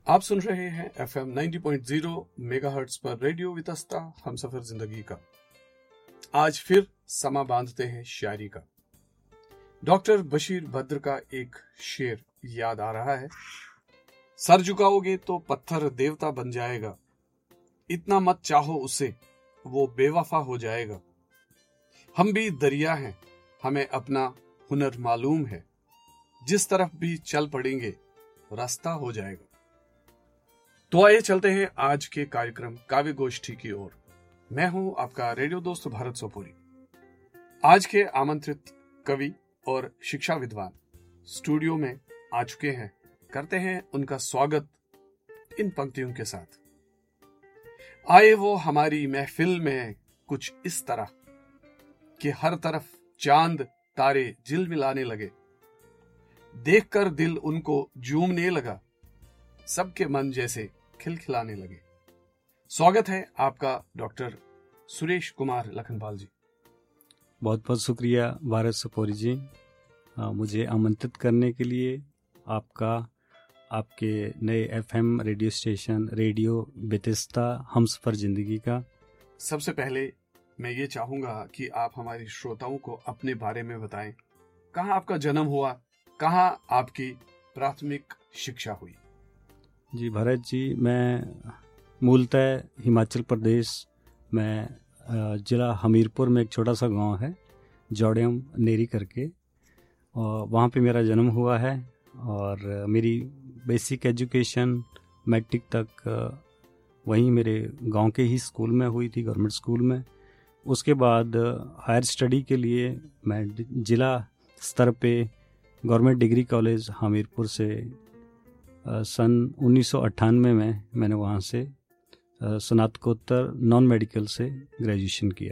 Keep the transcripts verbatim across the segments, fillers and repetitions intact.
आप सुन रहे हैं F M ninety point zero megahertz पर रेडियो वितस्ता हम सफर जिंदगी का। आज फिर समा बांधते हैं शायरी का। डॉक्टर बशीर बद्र का एक शेर याद आ रहा है। सर झुकाओगे तो पत्थर देवता बन जाएगा, इतना मत चाहो उसे, वो बेवफा हो जाएगा। हम भी दरिया हैं, हमें अपना हुनर मालूम है, जिस तरफ भी चल पड़ेंगे रास्ता हो जाएगा। तो आइए चलते हैं आज के कार्यक्रम काव्य गोष्ठी की ओर। मैं हूं आपका रेडियो दोस्त भारत सोपोरी। आज के आमंत्रित कवि और शिक्षा विद्वान स्टूडियो में आ चुके हैं। करते हैं उनका स्वागत इन पंक्तियों के साथ। आए वो हमारी महफिल में कुछ इस तरह कि हर तरफ चांद तारे झिलमिलाने लगे, देखकर दिल उनको झूमने लगा, सबके मन जैसे खिलखिलाने लगे। स्वागत है आपका डॉक्टर सुरेश कुमार लखनपाल जी। बहुत बहुत शुक्रिया भारत सोपोरी जी, आ, मुझे आमंत्रित करने के लिए। आपका आपके नए एफएम रेडियो स्टेशन रेडियो बेतिस्ता हम सफर जिंदगी का। सबसे पहले मैं ये चाहूंगा कि आप हमारे श्रोताओं को अपने बारे में बताएं। कहाँ आपका जन्म हुआ, कहाँ आपकी प्राथमिक शिक्षा हुई? जी भरत जी, मैं मूलतः हिमाचल प्रदेश में ज़िला हमीरपुर में एक छोटा सा गांव है जौड़ियम नेरी करके, और वहाँ पे मेरा जन्म हुआ है। और मेरी बेसिक एजुकेशन मैट्रिक तक वहीं मेरे गांव के ही स्कूल में हुई थी, गवर्नमेंट स्कूल में। उसके बाद हायर स्टडी के लिए मैं ज़िला स्तर पे गवर्नमेंट डिग्री कॉलेज हमीरपुर से सन उन्नीस सौ अट्ठानवे में मैंने वहाँ से स्नातकोत्तर नॉन मेडिकल से ग्रेजुएशन किया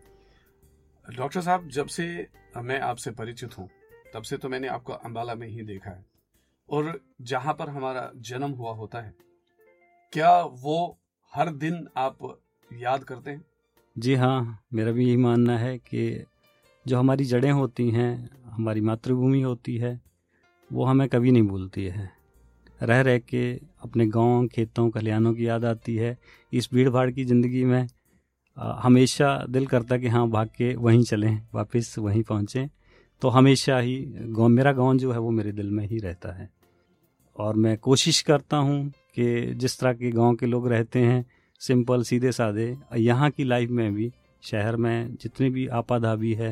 है। डॉक्टर साहब, जब से मैं आपसे परिचित हूँ तब से तो मैंने आपको अंबाला में ही देखा है, और जहाँ पर हमारा जन्म हुआ होता है, क्या वो हर दिन आप याद करते हैं? जी हाँ, मेरा भी यही मानना है कि जो हमारी जड़ें होती हैं, हमारी मातृभूमि होती है, वो हमें कभी नहीं भूलती है। रह रह के अपने गांव, खेतों, खलिहानों की याद आती है। इस भीड़ भाड़ की ज़िंदगी में आ, हमेशा दिल करता कि हाँ भाग के वहीं चलें, वापस वहीं पहुँचें। तो हमेशा ही गाँव, मेरा गांव जो है वो मेरे दिल में ही रहता है। और मैं कोशिश करता हूँ कि जिस तरह के गांव के लोग रहते हैं, सिंपल सीधे साधे, यहाँ की लाइफ में भी, शहर में जितनी भी आपाधापी है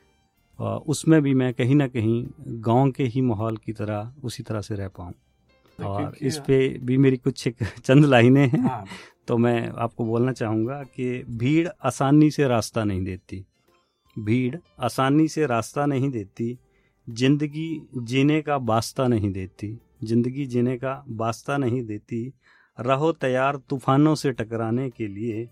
उसमें भी मैं कहीं ना कहीं गांव के ही माहौल की तरह उसी तरह से रह पाऊँ। और इस पे भी मेरी कुछ एक चंद लाइनें हैं। हाँ। तो मैं आपको बोलना चाहूँगा कि भीड़ आसानी से रास्ता नहीं देती, भीड़ आसानी से रास्ता नहीं देती, जिंदगी जीने का वास्ता नहीं देती, जिंदगी जीने का वास्ता नहीं देती। रहो तैयार तूफानों से टकराने के लिए,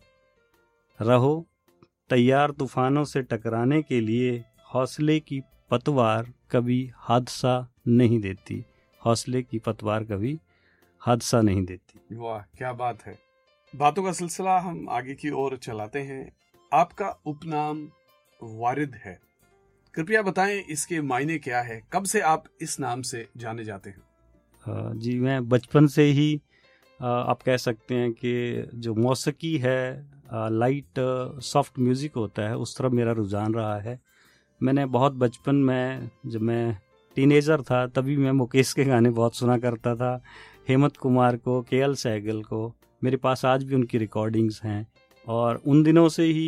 रहो तैयार तूफानों से टकराने के लिए, हौसले की पतवार कभी हादसा नहीं देती, हौसले की पतवार कभी हादसा नहीं देती। वाह, क्या बात है। बातों का सिलसिला हम आगे की ओर चलाते हैं। आपका उपनाम वारिद है, कृपया बताएं इसके मायने क्या है, कब से आप इस नाम से जाने जाते हैं? जी, मैं बचपन से ही आप कह सकते हैं कि जो मौसीकी है, लाइट सॉफ्ट म्यूज़िक होता है, उस तरफ मेरा रुझान रहा है। मैंने बहुत बचपन में, जब मैं टीनेजर था, तभी मैं मुकेश के गाने बहुत सुना करता था, हेमंत कुमार को, के एल सहगल को। मेरे पास आज भी उनकी रिकॉर्डिंग्स हैं। और उन दिनों से ही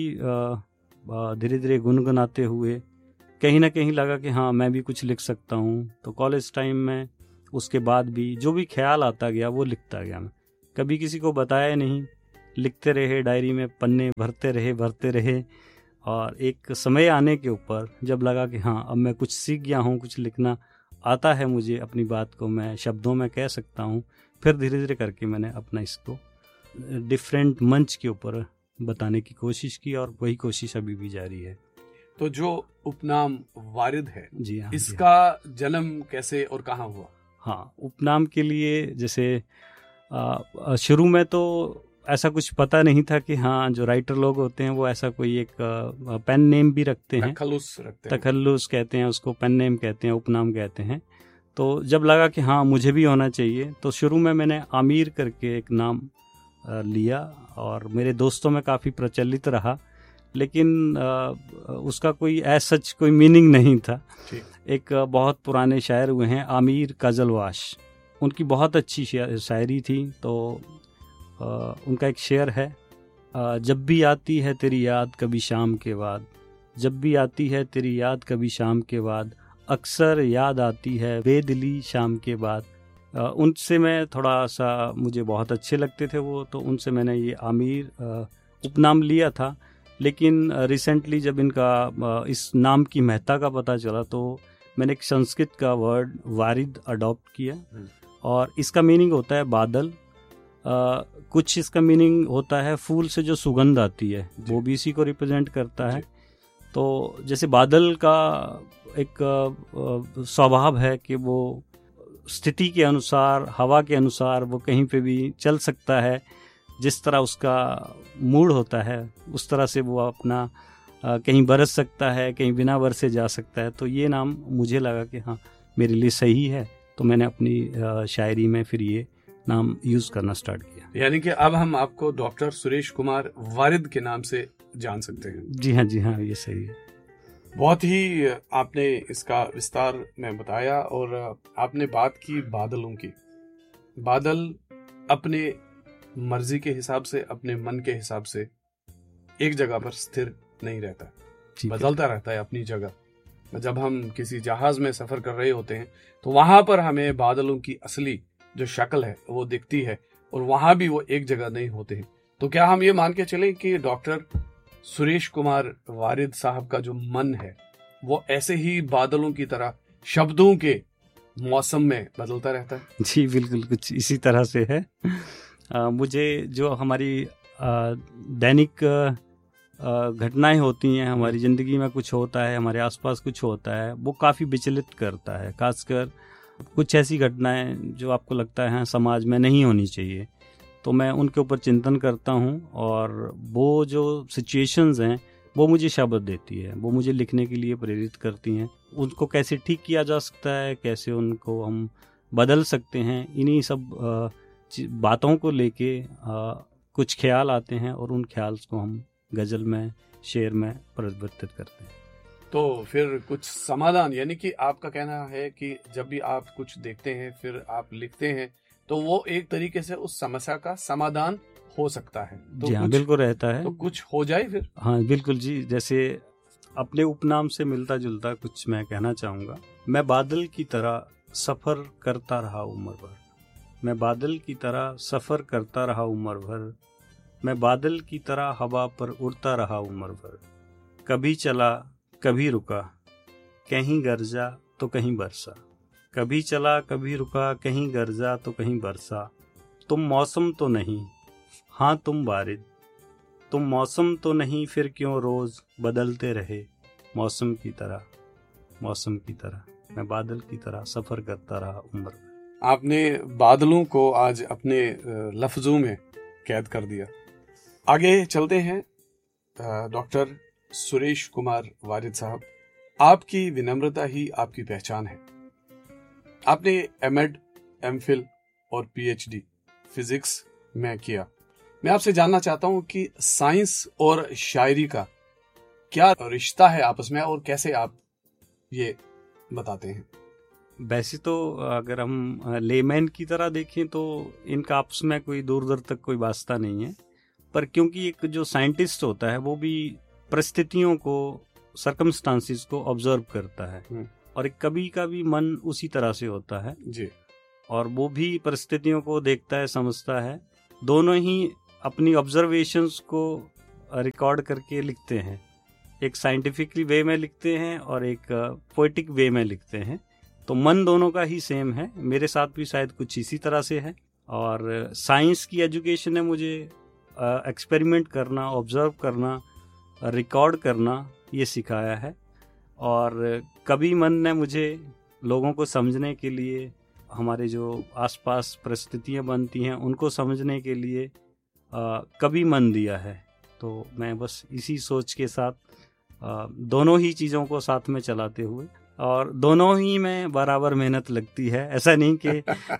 धीरे धीरे गुनगुनाते हुए कहीं ना कहीं लगा कि हाँ मैं भी कुछ लिख सकता हूँ। तो कॉलेज टाइम में, उसके बाद भी जो भी ख्याल आता गया वो लिखता गया। मैं कभी किसी को बताया नहीं, लिखते रहे, डायरी में पन्ने भरते रहे भरते रहे और एक समय आने के ऊपर जब लगा कि हाँ अब मैं कुछ सीख गया हूँ, कुछ लिखना आता है मुझे, अपनी बात को मैं शब्दों में कह सकता हूँ, फिर धीरे धीरे करके मैंने अपना इसको डिफरेंट मंच के ऊपर बताने की कोशिश की, और वही कोशिश अभी भी जारी है। तो जो उपनाम वारिद है, जी हाँ, इसका जी हाँ। जन्म कैसे और कहाँ हुआ? हाँ, उपनाम के लिए जैसे आ, शुरू में तो ऐसा कुछ पता नहीं था कि हाँ जो राइटर लोग होते हैं वो ऐसा कोई एक पेन नेम भी रखते हैं, तखल्लुस रखते हैं, तखल्लुस कहते हैं उसको, पेन नेम कहते हैं, उपनाम कहते हैं। तो जब लगा कि हाँ मुझे भी होना चाहिए, तो शुरू में मैंने आमिर करके एक नाम लिया और मेरे दोस्तों में काफ़ी प्रचलित रहा, लेकिन उसका कोई ऐसा सच कोई मीनिंग नहीं था। एक बहुत पुराने शायर हुए हैं आमिर काजलवाश, उनकी बहुत अच्छी शायरी थी। तो उनका एक शेर है, जब भी आती है तेरी याद कभी शाम के बाद, जब भी आती है तेरी याद कभी शाम के बाद, अक्सर याद आती है बेदिली शाम के बाद। उनसे मैं थोड़ा सा, मुझे बहुत अच्छे लगते थे वो, तो उनसे मैंने ये आमिर उपनाम लिया था। लेकिन रिसेंटली जब इनका इस नाम की महत्ता का पता चला, तो मैंने एक संस्कृत का वर्ड वारिद अडॉप्ट किया और इसका मीनिंग होता है बादल। आ, कुछ इसका मीनिंग होता है फूल से जो सुगंध आती है, वो भी इसी को रिप्रेजेंट करता है। तो जैसे बादल का एक स्वभाव है कि वो स्थिति के अनुसार, हवा के अनुसार वो कहीं पे भी चल सकता है, जिस तरह उसका मूड होता है उस तरह से वो अपना कहीं बरस सकता है, कहीं बिना बरसे जा सकता है। तो ये नाम मुझे लगा कि हाँ मेरे लिए सही है, तो मैंने अपनी शायरी में फिर ये नाम यूज करना स्टार्ट किया। यानी कि अब हम आपको डॉक्टर सुरेश कुमार वारिद के नाम से जान सकते हैं। जी हाँ, जी हाँ, ये सही है। बहुत ही आपने इसका विस्तार में बताया और आपने बात की बादलों की। बादल अपने मर्जी के हिसाब से, अपने मन के हिसाब से एक जगह पर स्थिर नहीं रहता, बदलता रहता है अपनी जगह। जब हम किसी जहाज में सफर कर रहे होते हैं तो वहां पर हमें बादलों की असली जो शक्ल है वो दिखती है और वहां भी वो एक जगह नहीं होते हैं। तो क्या हम ये मान के चलें कि डॉक्टर सुरेश कुमार वारिद साहब का जो मन है वो ऐसे ही बादलों की तरह शब्दों के मौसम में बदलता रहता है? जी बिल्कुल, कुछ इसी तरह से है। आ, मुझे जो हमारी आ, दैनिक घटनाएं होती हैं, हमारी ज़िंदगी में कुछ होता है, हमारे आसपास कुछ होता है, वो काफ़ी विचलित करता है। खासकर कुछ ऐसी घटनाएं जो आपको लगता है समाज में नहीं होनी चाहिए, तो मैं उनके ऊपर चिंतन करता हूं और वो जो सिचुएशंस हैं वो मुझे शब्द देती है, वो मुझे लिखने के लिए प्रेरित करती हैं। उनको कैसे ठीक किया जा सकता है, कैसे उनको हम बदल सकते हैं, इन्हीं सब बातों को लेके कुछ ख्याल आते हैं और उन ख्याल को हम गज़ल में, शेर में परिवर्तित करते हैं। तो फिर कुछ समाधान, यानी कि आपका कहना है कि जब भी आप कुछ देखते हैं फिर आप लिखते हैं तो वो एक तरीके से उस समस्या का समाधान हो सकता है। तो जी हाँ, बिल्कुल रहता है। तो कुछ हो जाए फिर। हाँ बिल्कुल जी, जैसे अपने उपनाम से मिलता जुलता कुछ मैं कहना चाहूँगा। मैं बादल की तरह सफ़र करता रहा उम्र भर, मैं बादल की तरह सफ़र करता रहा उम्र भर, मैं बादल की तरह हवा पर उड़ता रहा उम्र भर, कभी चला कभी रुका, कहीं गरजा तो कहीं बरसा, कभी चला कभी रुका, कहीं गरजा तो कहीं बरसा, तुम मौसम तो नहीं, हाँ तुम बारिद, तुम मौसम तो नहीं, फिर क्यों रोज़ बदलते रहे मौसम की तरह, मौसम की तरह, मैं बादल की तरह सफ़र करता रहा उम्र भर। आपने बादलों को आज अपने लफ्ज़ों में कैद कर दिया। आगे चलते हैं। डॉक्टर सुरेश कुमार वारिद साहब, आपकी विनम्रता ही आपकी पहचान है। आपने एमएड, एमफिल और पीएचडी फिजिक्स में किया। मैं आपसे जानना चाहता हूं कि साइंस और शायरी का क्या रिश्ता है आपस में और कैसे आप ये बताते हैं? वैसे तो अगर हम लेमैन की तरह देखें तो इनका आपस में कोई दूर दूर तक कोई वास्ता नहीं है, पर क्योंकि एक जो साइंटिस्ट होता है वो भी परिस्थितियों को, सर्कमस्टांसिस को ऑब्जर्व करता है और एक कभी का भी मन उसी तरह से होता है जी, और वो भी परिस्थितियों को देखता है, समझता है। दोनों ही अपनी ऑब्जर्वेशंस को रिकॉर्ड करके लिखते हैं, एक साइंटिफिकली वे में लिखते हैं और एक पोएटिक वे में लिखते हैं। तो मन दोनों का ही सेम है। मेरे साथ भी शायद कुछ इसी तरह से है। और साइंस की एजुकेशन ने मुझे एक्सपेरिमेंट करना, ऑब्जर्व करना, रिकॉर्ड करना ये सिखाया है। और कभी मन ने मुझे लोगों को समझने के लिए, हमारे जो आसपास परिस्थितियां बनती हैं उनको समझने के लिए आ, कभी मन दिया है। तो मैं बस इसी सोच के साथ आ, दोनों ही चीज़ों को साथ में चलाते हुए और दोनों ही में बराबर मेहनत लगती है। ऐसा नहीं कि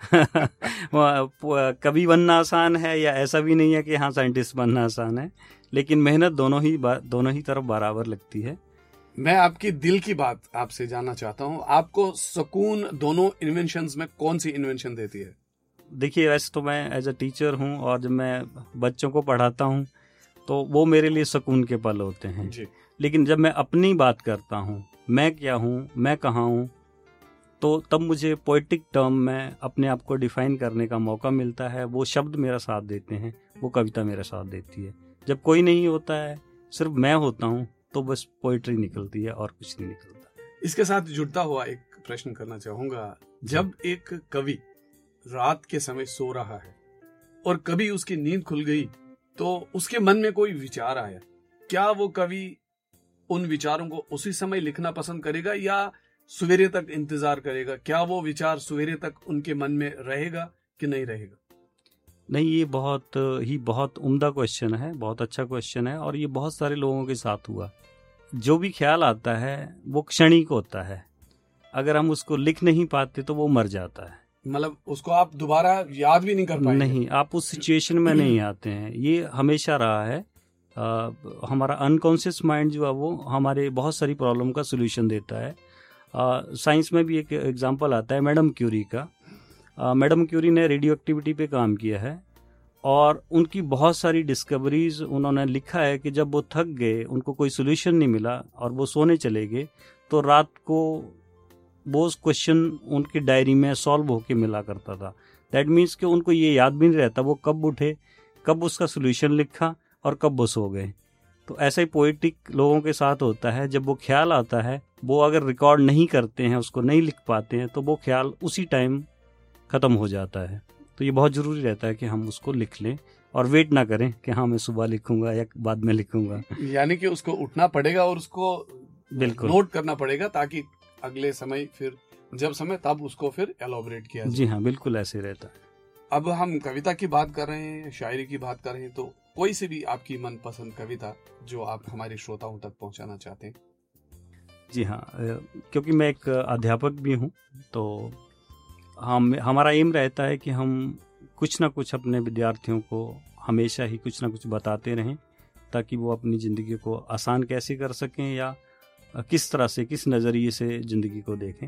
कभी बनना आसान है, या ऐसा भी नहीं है कि हाँ साइंटिस्ट बनना आसान है, लेकिन मेहनत दोनों ही दोनों ही तरफ बराबर लगती है। मैं आपकी दिल की बात आपसे जानना चाहता हूँ, आपको सुकून दोनों इन्वेंशंस में कौन सी इन्वेंशन देती है? देखिए, वैसे तो मैं एज अ टीचर हूँ और जब मैं बच्चों को पढ़ाता हूँ तो वो मेरे लिए सुकून के पल होते हैं जी। लेकिन जब मैं अपनी बात करता हूँ, मैं क्या हूँ, मैं कहाँ हूँ, तो तब मुझे पोएटिक टर्म में अपने आप को डिफाइन करने का मौका मिलता है। वो शब्द मेरा साथ देते हैं, वो कविता मेरा साथ देती है। जब कोई नहीं होता है, सिर्फ मैं होता हूँ, तो बस पोइट्री निकलती है और कुछ नहीं निकलता। इसके साथ जुड़ता हुआ एक प्रश्न करना चाहूंगा, जब एक कवि रात के समय सो रहा है और कभी उसकी नींद खुल गई तो उसके मन में कोई विचार आया, क्या वो कवि उन विचारों को उसी समय लिखना पसंद करेगा या सवेरे तक इंतजार करेगा? क्या वो विचार सवेरे तक उनके मन में रहेगा कि नहीं रहेगा? नहीं, ये बहुत ही बहुत उम्दा क्वेश्चन है, बहुत अच्छा क्वेश्चन है, और ये बहुत सारे लोगों के साथ हुआ। जो भी ख्याल आता है वो क्षणिक होता है, अगर हम उसको लिख नहीं पाते तो वो मर जाता है। मतलब उसको आप दोबारा याद भी नहीं कर पाएंगे। नहीं, आप उस सिचुएशन में नहीं आते हैं। ये हमेशा रहा है। आ, हमारा अनकॉन्शियस माइंड जो है वो हमारे बहुत सारी प्रॉब्लम का सोल्यूशन देता है। साइंस में भी एक एग्जांपल आता है मैडम क्यूरी का। मैडम क्यूरी ने रेडियो एक्टिविटी पे काम किया है और उनकी बहुत सारी डिस्कवरीज उन्होंने लिखा है कि जब वो थक गए, उनको कोई सोल्यूशन नहीं मिला और वो सोने चले गए, तो रात को वो क्वेश्चन उनकी डायरी में सॉल्व होके मिला करता था। दैट मीन्स कि उनको ये याद भी नहीं रहता वो कब उठे, कब उसका सोल्यूशन लिखा और कब वो सो गए। तो ऐसा ही पोएटिक लोगों के साथ होता है। जब वो ख्याल आता है, वो अगर रिकॉर्ड नहीं करते हैं, उसको नहीं लिख पाते हैं, तो वो ख्याल उसी टाइम ख़त्म हो जाता है। तो ये बहुत ज़रूरी रहता है कि हम उसको लिख लें और वेट ना करें कि हाँ मैं सुबह लिखूंगा या बाद में लिखूंगा। यानी कि उसको उठना पड़ेगा और उसको बिल्कुल नोट करना पड़ेगा, ताकि अगले समय फिर जब समय तब उसको फिर एलोबरेट किया जाए। जी हाँ, बिल्कुल ऐसे रहता है। अब हम कविता की बात कर रहे हैं, शायरी की बात कर रहे हैं, तो कोई सी भी आपकी मनपसंद कविता जो आप हमारे श्रोताओं तक पहुंचाना चाहते हैं? जी हाँ, क्योंकि मैं एक अध्यापक भी हूँ, तो हम हमारा एम रहता है कि हम कुछ ना कुछ अपने विद्यार्थियों को हमेशा ही कुछ ना कुछ बताते रहें, ताकि वो अपनी ज़िंदगी को आसान कैसे कर सकें या किस तरह से, किस नज़रिए से ज़िंदगी को देखें।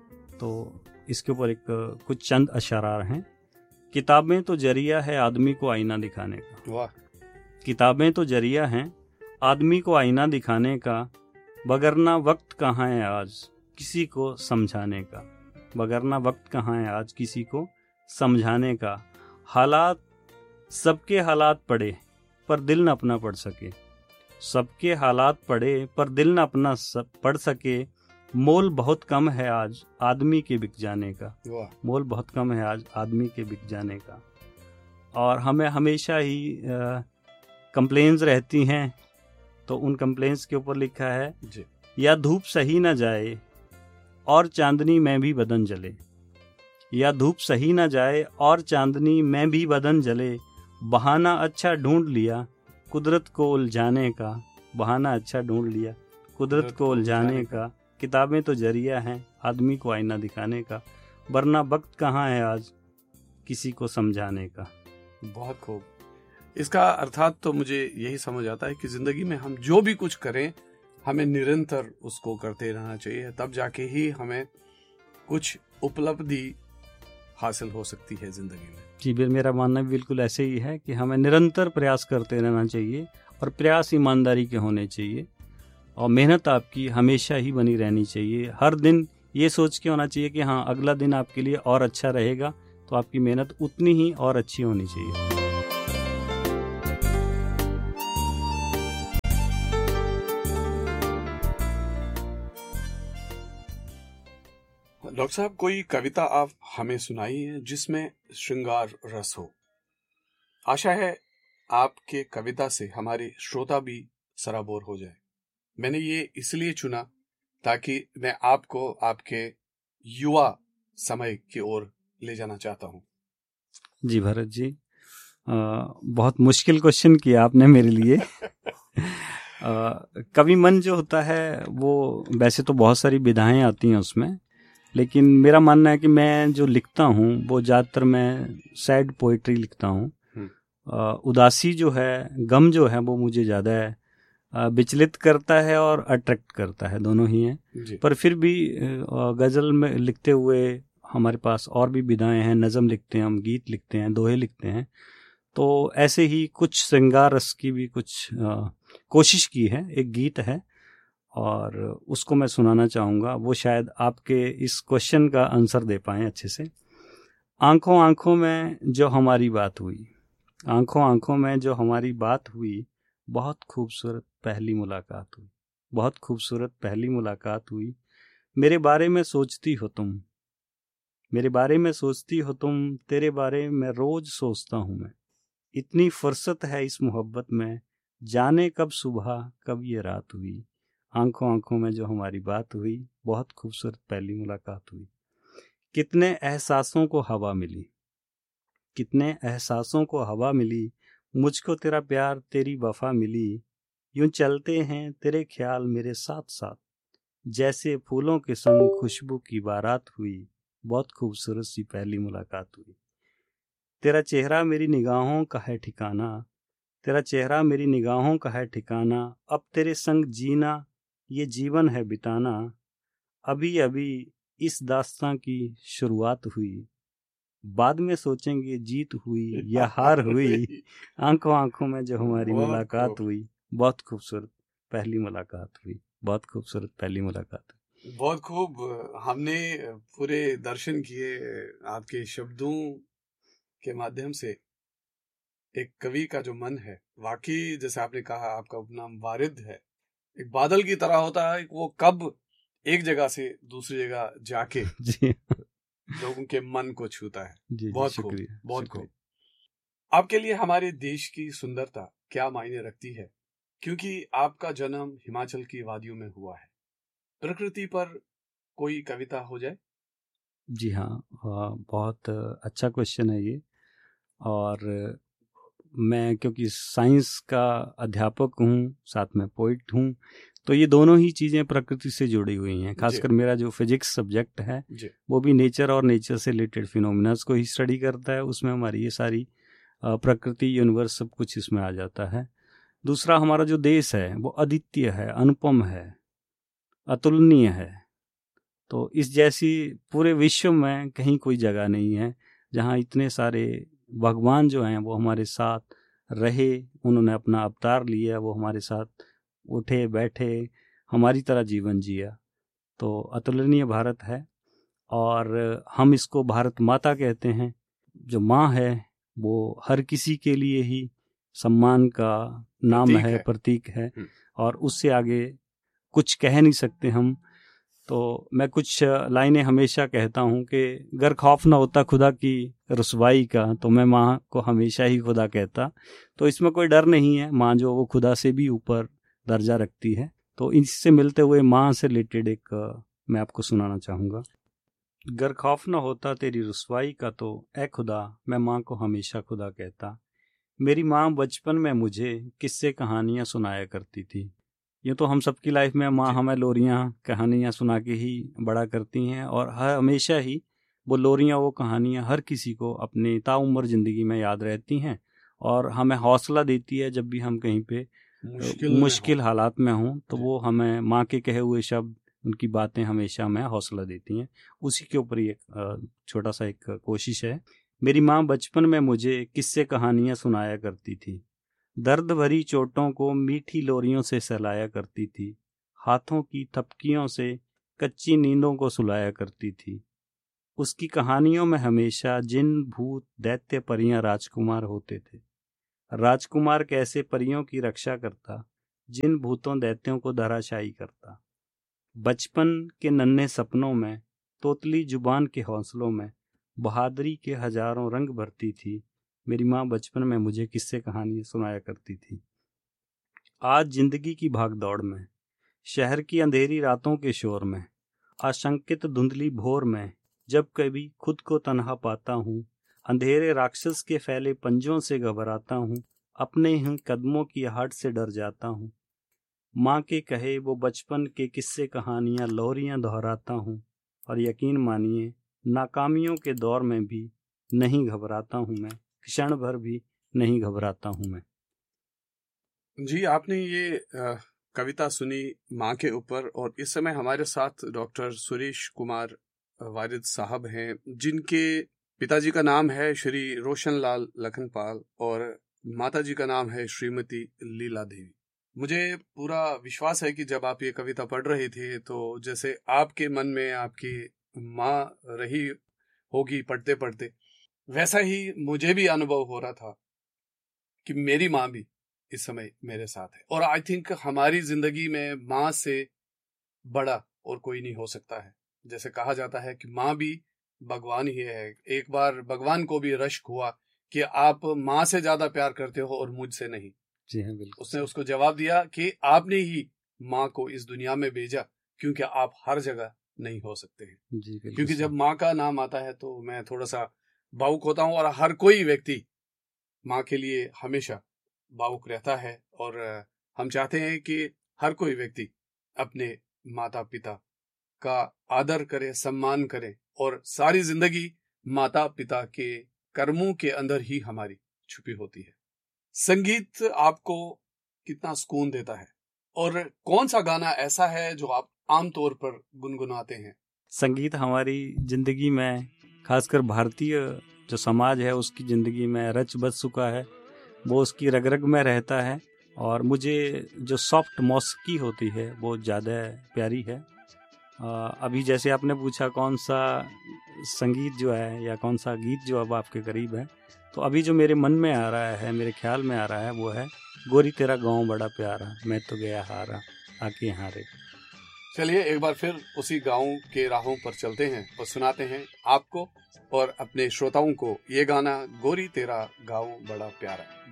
तो इसके ऊपर एक कुछ चंद अशारार हैं। किताबें तो जरिया है आदमी को आईना दिखाने का। वाह। किताबें तो जरिया हैं आदमी को आईना दिखाने का, बगरना वक्त कहाँ है आज किसी को समझाने का। बगरना वक्त कहाँ है आज किसी को समझाने का। हालात सबके हालात पड़े पर दिल न अपना पढ़ सके। सबके हालात पड़े पर दिल न अपना पढ़ सके। मोल बहुत कम है आज आदमी के बिक जाने का। मोल बहुत कम है आज आदमी के बिक जाने का। और हमें हमेशा ही कंप्लेंट्स रहती हैं, तो उन कंप्लेंट्स के ऊपर लिखा है जी। या धूप सही न जाए और चांदनी में भी बदन जले। या धूप सही न जाए और चांदनी में भी बदन जले। बहाना अच्छा ढूंढ लिया कुदरत को उलझाने का। बहाना अच्छा ढूंढ लिया कुदरत को उलझाने का। किताबें तो जरिया हैं आदमी को आईना दिखाने का, वरना वक्त कहाँ है आज किसी को समझाने का। बहुत खूब। इसका अर्थात तो मुझे यही समझ आता है कि जिंदगी में हम जो भी कुछ करें, हमें निरंतर उसको करते रहना चाहिए, तब जाके ही हमें कुछ उपलब्धि हासिल हो सकती है जिंदगी में। जी, मेरा मानना बिल्कुल ऐसे ही है कि हमें निरंतर प्रयास करते रहना चाहिए और प्रयास ईमानदारी के होने चाहिए और मेहनत आपकी हमेशा ही बनी रहनी चाहिए। हर दिन ये सोच के होना चाहिए कि हाँ अगला दिन आपके लिए और अच्छा रहेगा, तो आपकी मेहनत उतनी ही और अच्छी होनी चाहिए। डॉक्टर साहब, कोई कविता आप हमें सुनाइए जिसमें श्रृंगार रस हो। आशा है आपके कविता से हमारे श्रोता भी सराबोर हो जाए। मैंने ये इसलिए चुना ताकि मैं आपको आपके युवा समय की ओर ले जाना चाहता हूँ। जी भरत जी, आ, बहुत मुश्किल क्वेश्चन किया आपने मेरे लिए। कवि मन जो होता है वो वैसे तो बहुत सारी विधाएं आती हैं उसमें, लेकिन मेरा मानना है कि मैं जो लिखता हूँ वो ज़्यादातर मैं सैड पोइट्री लिखता हूँ। उदासी जो है, गम जो है, वो मुझे ज़्यादा विचलित करता है और अट्रैक्ट करता है, दोनों ही हैं। पर फिर भी गज़ल में लिखते हुए हमारे पास और भी विधाएं हैं, नज़म लिखते हैं हम, गीत लिखते हैं, दोहे लिखते हैं। तो ऐसे ही कुछ श्रृंगार रस की भी कुछ आ, कोशिश की है। एक गीत है और उसको मैं सुनाना चाहूँगा, वो शायद आपके इस क्वेश्चन का आंसर दे पाएँ अच्छे से। आंखों आंखों में जो हमारी बात हुई, आंखों आंखों में जो हमारी बात हुई, बहुत खूबसूरत पहली मुलाकात हुई, बहुत खूबसूरत पहली मुलाकात हुई। मेरे बारे में सोचती हो तुम, मेरे बारे में सोचती हो तुम, तेरे बारे में रोज सोचता हूँ मैं। इतनी फुर्सत है इस मोहब्बत में, जाने कब सुबह कब ये रात हुई। आंखों आंखों में जो हमारी बात हुई, बहुत खूबसूरत पहली मुलाकात हुई। कितने एहसासों को हवा मिली, कितने एहसासों को हवा मिली, मुझको तेरा प्यार तेरी वफा मिली। यूं चलते हैं तेरे ख्याल मेरे साथ साथ, जैसे फूलों के संग खुशबू की बारात हुई। बहुत खूबसूरत सी पहली मुलाकात हुई। तेरा चेहरा मेरी निगाहों का है ठिकाना, तेरा चेहरा मेरी निगाहों का है ठिकाना। अब तेरे संग जीना ये जीवन है बिताना। अभी अभी इस दास्तां की शुरुआत हुई, बाद में सोचेंगे जीत हुई या हार हुई। आंखों आंखों में जो हमारी मुलाकात हुई, बहुत खूबसूरत पहली मुलाकात हुई, बहुत खूबसूरत पहली मुलाकात हुई। बहुत खूब। हमने पूरे दर्शन किए आपके शब्दों के माध्यम से। एक कवि का जो मन है, वाकई जैसे आपने कहा, आपका उपनाम वारिद है, एक बादल की तरह होता है। वो कब एक जगह से दूसरी जगह जाके जी लोगों के मन को छूता है। जी, बहुत जी, खूब, बहुत शुक्रिया। खूब। आपके लिए हमारे देश की सुंदरता क्या मायने रखती है? क्योंकि आपका जन्म हिमाचल की वादियों में हुआ है। प्रकृति पर कोई कविता हो जाए? जी हाँ, बहुत अच्छा क्वेश्चन है ये। और मैं क्योंकि साइंस का अध्यापक हूँ, साथ में पोइट हूँ, तो ये दोनों ही चीज़ें प्रकृति से जुड़ी हुई हैं। खासकर मेरा जो फिजिक्स सब्जेक्ट है वो भी नेचर और नेचर से रिलेटेड फिनोमिनास को ही स्टडी करता है। उसमें हमारी ये सारी प्रकृति, यूनिवर्स, सब कुछ इसमें आ जाता है। दूसरा, हमारा जो देश है वो अद्वितीय है, अनुपम है, अतुलनीय है। तो इस जैसी पूरे विश्व में कहीं कोई जगह नहीं है जहाँ इतने सारे भगवान जो हैं वो हमारे साथ रहे, उन्होंने अपना अवतार लिया, वो हमारे साथ उठे बैठे, हमारी तरह जीवन जिया। तो अतुलनीय भारत है और हम इसको भारत माता कहते हैं। जो माँ है वो हर किसी के लिए ही सम्मान का नाम है, प्रतीक है, और उससे आगे कुछ कह नहीं सकते हम। तो मैं कुछ लाइनें हमेशा कहता हूँ कि अगर खौफ ना होता खुदा की रुसवाई का, तो मैं माँ को हमेशा ही खुदा कहता। तो इसमें कोई डर नहीं है, माँ जो वो खुदा से भी ऊपर दर्जा रखती है। तो इससे मिलते हुए माँ से रिलेटेड एक मैं आपको सुनाना चाहूँगा। गर खौफ ना होता तेरी रुसवाई का, तो ए खुदा मैं माँ को हमेशा खुदा कहता। मेरी माँ बचपन में मुझे किस्से कहानियाँ सुनाया करती थी। ये तो हम सबकी लाइफ में माँ हमें लोरियाँ कहानियाँ सुना के ही बड़ा करती हैं, और हर हमेशा ही वो लोरियाँ, वो कहानियाँ हर किसी को अपनी ताउम्र ज़िंदगी में याद रहती हैं और हमें हौसला देती है। जब भी हम कहीं पे मुश्किल, मुश्किल हालात में हों तो वो हमें माँ के कहे हुए शब्द, उनकी बातें हमेशा हमें हौसला देती हैं। उसी के ऊपर एक छोटा सा एक कोशिश है। मेरी माँ बचपन में मुझे किस्से कहानियाँ सुनाया करती थी, दर्द भरी चोटों को मीठी लोरियों से सहलाया करती थी, हाथों की थपकियों से कच्ची नींदों को सुलाया करती थी। उसकी कहानियों में हमेशा जिन, भूत, दैत्य, परियां, राजकुमार होते थे। राजकुमार कैसे परियों की रक्षा करता, जिन भूतों दैत्यों को धराशायी करता। बचपन के नन्हे सपनों में, तोतली जुबान के हौसलों में बहादुरी के हजारों रंग भरती थी। मेरी माँ बचपन में मुझे किस्से कहानी सुनाया करती थी। आज जिंदगी की भागदौड़ में, शहर की अंधेरी रातों के शोर में, आशंकित धुंधली भोर में, जब कभी खुद को तन्हा पाता हूँ, अंधेरे राक्षस के फैले पंजों से घबराता हूँ, अपने ही कदमों की आहट से डर जाता हूँ। माँ के कहे वो बचपन के किस्से कहानियाँ लोरियाँ दोहराता हूँ, और यकीन मानिए नाकामियों के दौर में भी नहीं घबराता हूँ मैं, क्षण भर भी नहीं घबराता हूँ मैं। जी, आपने ये आ, कविता सुनी माँ के ऊपर, और इस समय हमारे साथ डॉक्टर सुरेश कुमार वारिद साहब हैं, जिनके पिताजी का नाम है श्री रोशन लाल लखनपाल और माताजी का नाम है श्रीमती लीला देवी। मुझे पूरा विश्वास है कि जब आप ये कविता पढ़ रहे थे तो जैसे आपके मन में आपकी माँ रही होगी पढ़ते पढ़ते, वैसा ही मुझे भी अनुभव हो रहा था कि मेरी माँ भी इस समय मेरे साथ है। और आई थिंक हमारी जिंदगी में माँ से बड़ा और कोई नहीं हो सकता है। जैसे कहा जाता है कि माँ भी भगवान ही है। एक बार भगवान को भी रश्क हुआ कि आप माँ से ज्यादा प्यार करते हो और मुझसे नहीं। जी हाँ, बिल्कुल। उसने उसको जवाब दिया कि आपने ही माँ को इस दुनिया में भेजा, क्योंकि आप हर जगह नहीं हो सकते हैं। जी, क्योंकि जब माँ का नाम आता है तो मैं थोड़ा सा भावुक होता हूँ, और हर कोई व्यक्ति माँ के लिए हमेशा भावुक रहता है। और हम चाहते हैं कि हर कोई व्यक्ति अपने माता पिता का आदर करे, सम्मान करे, और सारी जिंदगी माता पिता के कर्मों के अंदर ही हमारी छुपी होती है। संगीत आपको कितना सुकून देता है, और कौन सा गाना ऐसा है जो आप आमतौर पर गुनगुनाते हैं? संगीत हमारी जिंदगी में, खासकर भारतीय जो समाज है उसकी जिंदगी में रच बस चुका है, वो उसकी रग रग में रहता है। और मुझे जो सॉफ्ट मौसीकी होती है वो ज़्यादा प्यारी है। आ, अभी जैसे आपने पूछा कौन सा संगीत जो है या कौन सा गीत जो अब आपके करीब है, तो अभी जो मेरे मन में आ रहा है, मेरे ख्याल में आ रहा है, वो है गोरी तेरा गाँव बड़ा प्यारा, मैं तो गया हारा आके यहाँ रे। चलिए एक बार फिर उसी गाँव के राहों पर चलते हैं और सुनाते हैं आपको और अपने श्रोताओं को ये गाना, गोरी तेरा गाँव बड़ा प्यारा।